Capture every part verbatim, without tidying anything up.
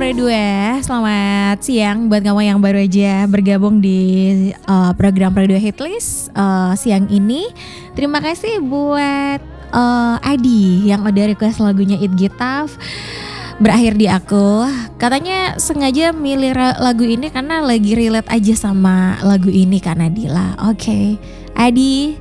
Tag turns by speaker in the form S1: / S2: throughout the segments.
S1: Pro dua, selamat siang buat kamu yang baru aja bergabung di uh, program Pro dua Hitlist uh, siang ini. Terima kasih buat uh, Adi yang udah request lagunya It Gitaf Berakhir di Aku. Katanya sengaja milih lagu ini karena lagi relate aja sama lagu ini Kak Nadila. Oke, okay. Adi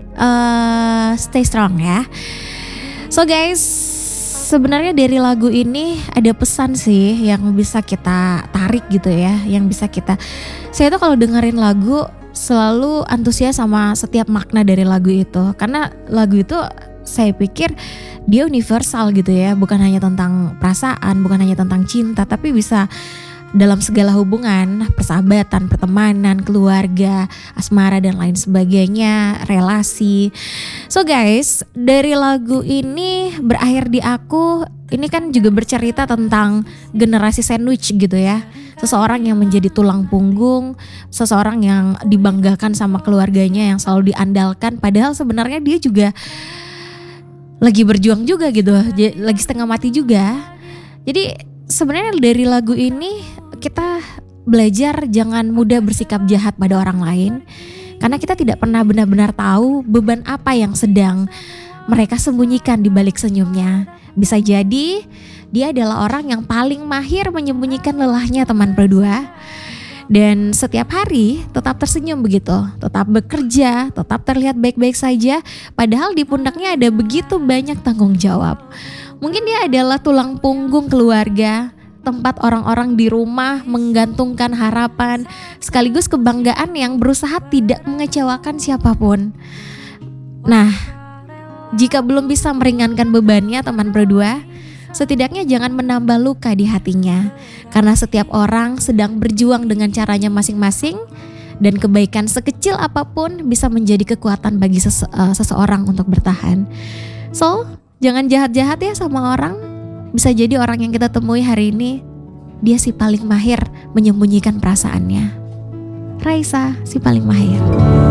S1: uh, stay strong ya. So guys, sebenarnya dari lagu ini ada pesan sih yang bisa kita tarik gitu ya, yang bisa kita. Saya tuh kalau dengerin lagu selalu antusias sama setiap makna dari lagu itu, karena lagu itu saya pikir dia universal gitu ya, bukan hanya tentang perasaan, bukan hanya tentang cinta, tapi bisa dalam segala hubungan, persahabatan, pertemanan, keluarga, asmara dan lain sebagainya, relasi. So guys, dari lagu ini Berakhir di Aku, ini kan juga bercerita tentang generasi sandwich gitu ya. Seseorang yang menjadi tulang punggung, seseorang yang dibanggakan sama keluarganya, yang selalu diandalkan, padahal sebenarnya dia juga lagi berjuang juga gitu, lagi setengah mati juga. Jadi sebenarnya dari lagu ini kita belajar jangan mudah bersikap jahat pada orang lain, karena kita tidak pernah benar-benar tahu beban apa yang sedang mereka sembunyikan di balik senyumnya. Bisa jadi dia adalah orang yang paling mahir menyembunyikan lelahnya, teman Pro dua. Dan setiap hari tetap tersenyum begitu, tetap bekerja, tetap terlihat baik-baik saja, padahal di pundaknya ada begitu banyak tanggung jawab. Mungkin dia adalah tulang punggung keluarga, tempat orang-orang di rumah menggantungkan harapan, sekaligus kebanggaan yang berusaha tidak mengecewakan siapapun. Nah, jika belum bisa meringankan bebannya teman Pro dua, setidaknya jangan menambah luka di hatinya, karena setiap orang sedang berjuang dengan caranya masing-masing, dan kebaikan sekecil apapun bisa menjadi kekuatan bagi sese- uh, seseorang untuk bertahan. So, jangan jahat-jahat ya sama orang. Bisa jadi orang yang kita temui hari ini, dia si paling mahir menyembunyikan perasaannya. Raisa, si paling mahir.